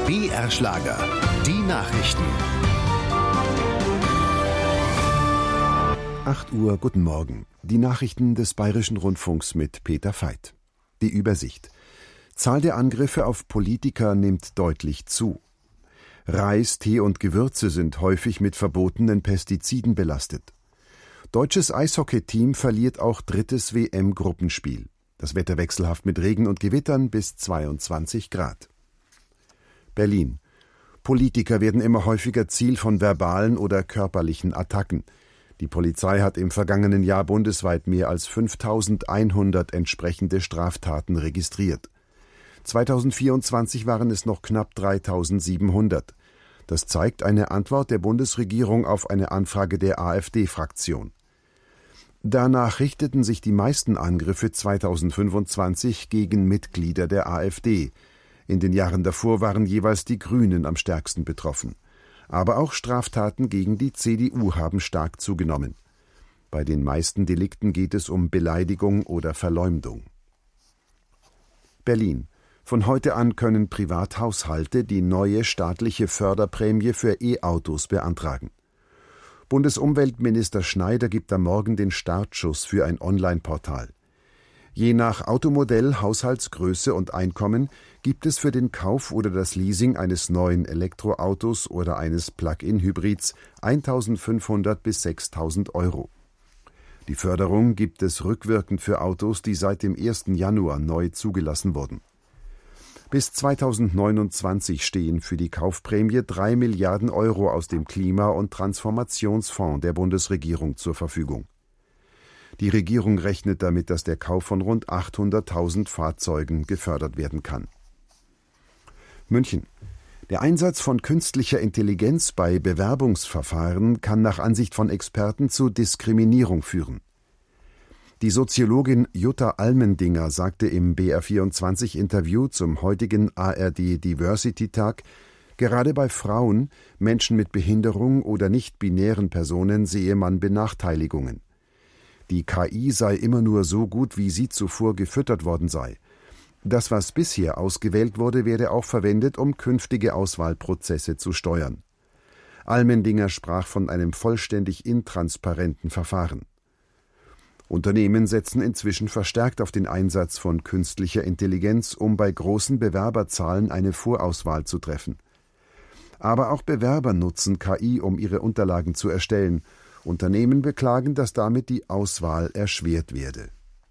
BR Schlager, die Nachrichten. 8 Uhr, guten Morgen. Die Nachrichten des Bayerischen Rundfunks mit Peter Veit. Die Übersicht. Zahl der Angriffe auf Politiker nimmt deutlich zu. Reis, Tee und Gewürze sind häufig mit verbotenen Pestiziden belastet. Deutsches Eishockey-Team verliert auch drittes WM-Gruppenspiel. Das Wetter wechselhaft mit Regen und Gewittern bis 22 Grad. Berlin. Politiker werden immer häufiger Ziel von verbalen oder körperlichen Attacken. Die Polizei hat im vergangenen Jahr bundesweit mehr als 5.100 entsprechende Straftaten registriert. 2024 waren es noch knapp 3.700. Das zeigt eine Antwort der Bundesregierung auf eine Anfrage der AfD-Fraktion. Danach richteten sich die meisten Angriffe 2025 gegen Mitglieder der AfD. In den Jahren davor waren jeweils die Grünen am stärksten betroffen. Aber auch Straftaten gegen die CDU haben stark zugenommen. Bei den meisten Delikten geht es um Beleidigung oder Verleumdung. Berlin. Von heute an können Privathaushalte die neue staatliche Förderprämie für E-Autos beantragen. Bundesumweltminister Schneider gibt am Morgen den Startschuss für ein Online-Portal. Je nach Automodell, Haushaltsgröße und Einkommen gibt es für den Kauf oder das Leasing eines neuen Elektroautos oder eines Plug-in-Hybrids 1.500 bis 6.000 Euro. Die Förderung gibt es rückwirkend für Autos, die seit dem 1. Januar neu zugelassen wurden. Bis 2029 stehen für die Kaufprämie 3 Milliarden Euro aus dem Klima- und Transformationsfonds der Bundesregierung zur Verfügung. Die Regierung rechnet damit, dass der Kauf von rund 800.000 Fahrzeugen gefördert werden kann. München. Der Einsatz von künstlicher Intelligenz bei Bewerbungsverfahren kann nach Ansicht von Experten zu Diskriminierung führen. Die Soziologin Jutta Almendinger sagte im BR24-Interview zum heutigen ARD-Diversity-Tag, gerade bei Frauen, Menschen mit Behinderung oder nicht-binären Personen sehe man Benachteiligungen. Die KI sei immer nur so gut, wie sie zuvor gefüttert worden sei. Das, was bisher ausgewählt wurde, werde auch verwendet, um künftige Auswahlprozesse zu steuern. Almendinger sprach von einem vollständig intransparenten Verfahren. Unternehmen setzen inzwischen verstärkt auf den Einsatz von künstlicher Intelligenz, um bei großen Bewerberzahlen eine Vorauswahl zu treffen. Aber auch Bewerber nutzen KI, um ihre Unterlagen zu erstellen. Unternehmen beklagen, dass damit die Auswahl erschwert werde.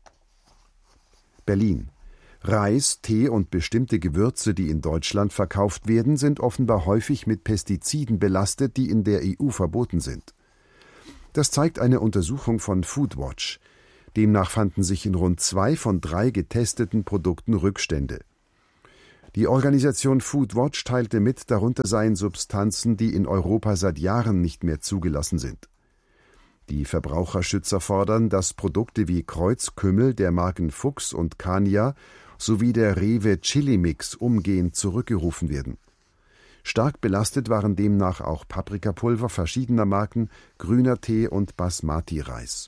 Berlin. Reis, Tee und bestimmte Gewürze, die in Deutschland verkauft werden, sind offenbar häufig mit Pestiziden belastet, die in der EU verboten sind. Das zeigt eine Untersuchung von Foodwatch. Demnach fanden sich in rund 2 von 3 getesteten Produkten Rückstände. Die Organisation Foodwatch teilte mit, darunter seien Substanzen, die in Europa seit Jahren nicht mehr zugelassen sind. Die Verbraucherschützer fordern, dass Produkte wie Kreuzkümmel der Marken Fuchs und Kania sowie der Rewe Chili Mix umgehend zurückgerufen werden. Stark belastet waren demnach auch Paprikapulver verschiedener Marken, grüner Tee und Basmati-Reis.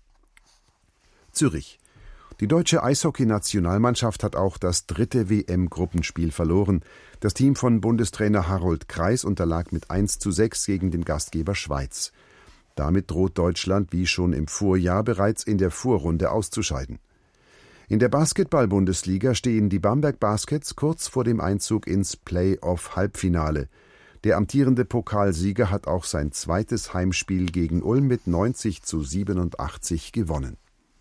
Zürich. Die deutsche Eishockey-Nationalmannschaft hat auch das 3. WM-Gruppenspiel verloren. Das Team von Bundestrainer Harold Kreis unterlag mit 1:6 gegen den Gastgeber Schweiz. Damit droht Deutschland wie schon im Vorjahr bereits in der Vorrunde auszuscheiden. In der Basketball-Bundesliga stehen die Bamberg Baskets kurz vor dem Einzug ins Play-off-Halbfinale. Der amtierende Pokalsieger hat auch sein zweites Heimspiel gegen Ulm mit 90:87 gewonnen.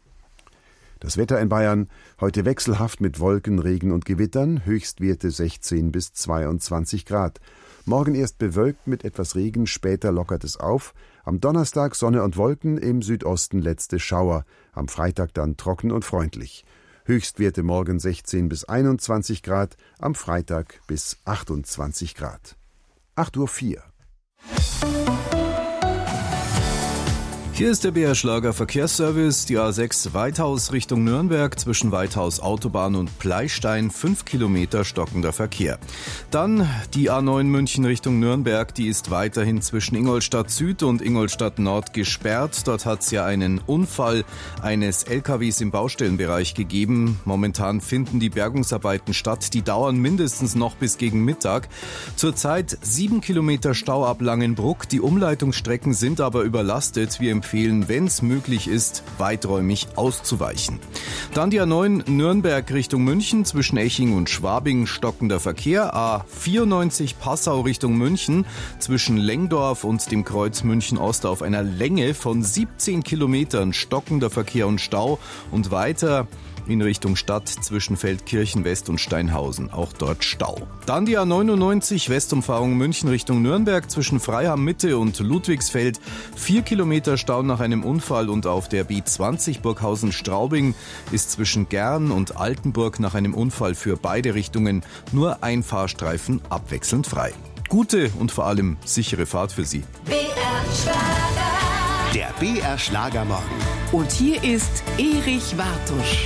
Das Wetter in Bayern, heute wechselhaft mit Wolken, Regen und Gewittern, Höchstwerte 16 bis 22 Grad. Morgen erst bewölkt mit etwas Regen, später lockert es auf. Am Donnerstag Sonne und Wolken, im Südosten letzte Schauer. Am Freitag dann trocken und freundlich. Höchstwerte morgen 16 bis 21 Grad, am Freitag bis 28 Grad. 8:04 Uhr. Hier ist der BR Schlager Verkehrsservice. Die A6 Weithaus Richtung Nürnberg zwischen Weithaus Autobahn und Pleistein 5 Kilometer stockender Verkehr. Dann die A9 München Richtung Nürnberg, die ist weiterhin zwischen Ingolstadt Süd und Ingolstadt Nord gesperrt. Dort hat es ja einen Unfall eines LKWs im Baustellenbereich gegeben. Momentan finden die Bergungsarbeiten statt. Die dauern mindestens noch bis gegen Mittag. Zurzeit 7 Kilometer Stau ab Langenbruck. Die Umleitungsstrecken sind aber überlastet. Wir empfehlen, wenn es möglich ist, weiträumig auszuweichen. Dann die A9 Nürnberg Richtung München zwischen Eching und Schwabing stockender Verkehr. A94 Passau Richtung München zwischen Lengdorf und dem Kreuz München Ost auf einer Länge von 17 Kilometern stockender Verkehr und Stau und weiter in Richtung Stadt zwischen Feldkirchen West und Steinhausen. Auch dort Stau. Dann die A99 Westumfahrung München Richtung Nürnberg zwischen Freiham Mitte und Ludwigsfeld. 4 Kilometer Stau nach einem Unfall und auf der B20 Burghausen-Straubing ist zwischen Gern und Altenburg nach einem Unfall für beide Richtungen nur ein Fahrstreifen abwechselnd frei. Gute und vor allem sichere Fahrt für Sie. BR Schlager. Der BR Schlagermorgen. Und hier ist Erich Wartusch.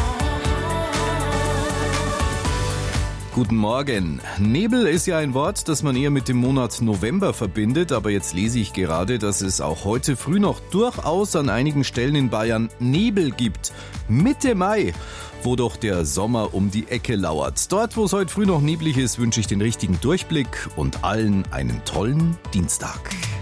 Guten Morgen. Nebel ist ja ein Wort, das man eher mit dem Monat November verbindet, aber jetzt lese ich gerade, dass es auch heute früh noch durchaus an einigen Stellen in Bayern Nebel gibt. Mitte Mai, wo doch der Sommer um die Ecke lauert. Dort, wo es heute früh noch neblig ist, wünsche ich den richtigen Durchblick und allen einen tollen Dienstag.